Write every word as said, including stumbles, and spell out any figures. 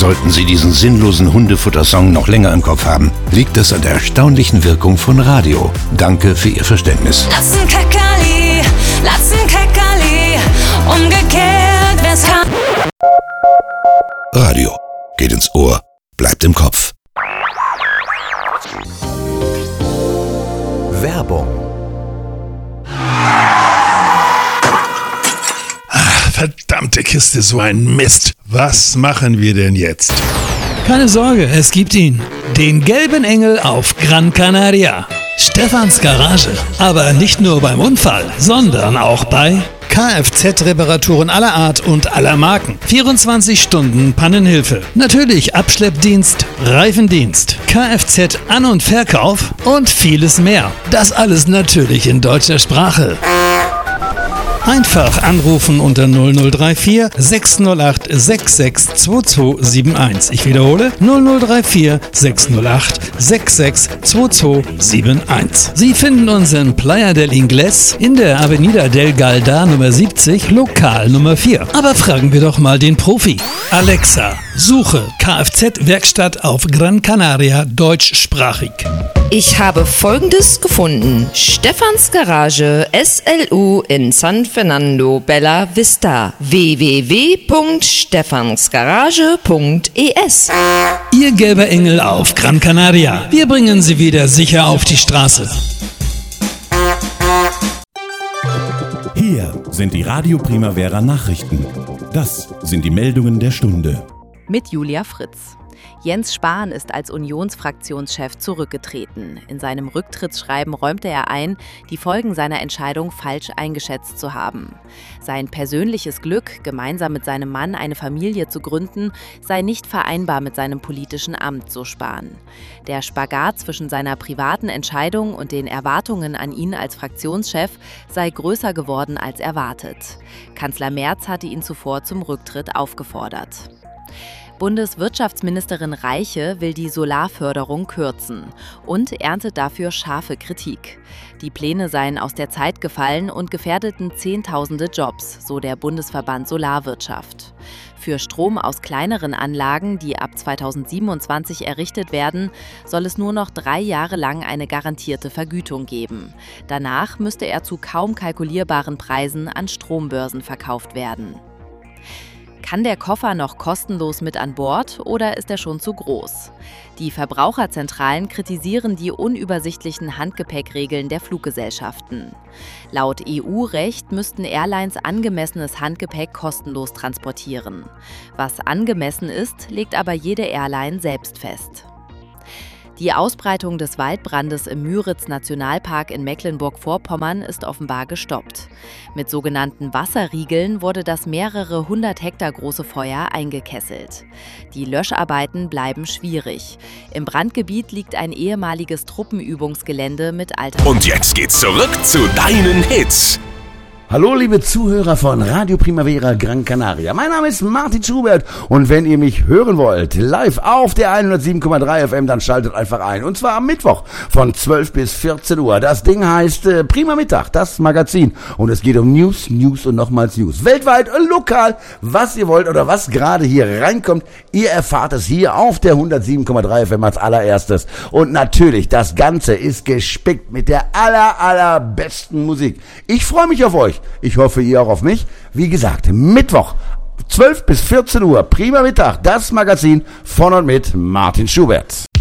Sollten Sie diesen sinnlosen Hundefuttersong noch länger im Kopf haben, liegt es an der erstaunlichen Wirkung von Radio. Danke für Ihr Verständnis. Latzenkackerli, Latzenkackerli, umgekehrt wär's kann. Radio geht ins Ohr, bleibt im Kopf. Werbung. Ach, verdammte Kiste, so ein Mist. Was machen wir denn jetzt? Keine Sorge, es gibt ihn. Den gelben Engel auf Gran Canaria. Stefans Garage. Aber nicht nur beim Unfall, sondern auch bei Kfz-Reparaturen aller Art und aller Marken. vierundzwanzig Stunden Pannenhilfe. Natürlich Abschleppdienst, Reifendienst, Kfz-An- und Verkauf und vieles mehr. Das alles natürlich in deutscher Sprache. Einfach anrufen unter null null drei vier sechs null acht sechs sechs zwei zwei sieben eins. Ich wiederhole null null drei vier sechs null acht sechs sechs zwei zwei sieben eins. Sie finden uns in Playa del Ingles in der Avenida del Galda Nummer siebzig, Lokal Nummer vier. Aber fragen wir doch mal den Profi. Alexa, suche Kfz-Werkstatt auf Gran Canaria deutschsprachig. Ich habe Folgendes gefunden. Stefans Garage S L U in San Fernando Bella Vista. w w w punkt stefansgarage punkt e s. Ihr gelber Engel auf Gran Canaria. Wir bringen Sie wieder sicher auf die Straße. Hier sind die Radio Primavera Nachrichten. Das sind die Meldungen der Stunde. Mit Julia Fritz. Jens Spahn ist als Unionsfraktionschef zurückgetreten. In seinem Rücktrittsschreiben räumte er ein, die Folgen seiner Entscheidung falsch eingeschätzt zu haben. Sein persönliches Glück, gemeinsam mit seinem Mann eine Familie zu gründen, sei nicht vereinbar mit seinem politischen Amt, so Spahn. Der Spagat zwischen seiner privaten Entscheidung und den Erwartungen an ihn als Fraktionschef sei größer geworden als erwartet. Kanzler Merz hatte ihn zuvor zum Rücktritt aufgefordert. Bundeswirtschaftsministerin Reiche will die Solarförderung kürzen und erntet dafür scharfe Kritik. Die Pläne seien aus der Zeit gefallen und gefährdeten Zehntausende Jobs, so der Bundesverband Solarwirtschaft. Für Strom aus kleineren Anlagen, die ab zweitausendsiebenundzwanzig errichtet werden, soll es nur noch drei Jahre lang eine garantierte Vergütung geben. Danach müsste er zu kaum kalkulierbaren Preisen an Strombörsen verkauft werden. Kann der Koffer noch kostenlos mit an Bord oder ist er schon zu groß? Die Verbraucherzentralen kritisieren die unübersichtlichen Handgepäckregeln der Fluggesellschaften. Laut E U-Recht müssten Airlines angemessenes Handgepäck kostenlos transportieren. Was angemessen ist, legt aber jede Airline selbst fest. Die Ausbreitung des Waldbrandes im Müritz-Nationalpark in Mecklenburg-Vorpommern ist offenbar gestoppt. Mit sogenannten Wasserriegeln wurde das mehrere hundert Hektar große Feuer eingekesselt. Die Löscharbeiten bleiben schwierig. Im Brandgebiet liegt ein ehemaliges Truppenübungsgelände mit alter... Und jetzt geht's zurück zu deinen Hits. Hallo liebe Zuhörer von Radio Primavera Gran Canaria. Mein Name ist Martin Schubert und wenn ihr mich hören wollt, live auf der hundertsieben Komma drei F M, dann schaltet einfach ein. Und zwar am Mittwoch von zwölf bis vierzehn Uhr. Das Ding heißt äh, Prima Mittag, das Magazin. Und es geht um News, News und nochmals News. Weltweit, äh, lokal, was ihr wollt oder was gerade hier reinkommt. Ihr erfahrt es hier auf der hundertsieben Komma drei F M als allererstes. Und natürlich, das Ganze ist gespickt mit der aller, allerbesten Musik. Ich freue mich auf euch. Ich hoffe, ihr auch auf mich. Wie gesagt, Mittwoch, zwölf bis vierzehn Uhr, Prima Mittag, das Magazin von und mit Martin Schubert.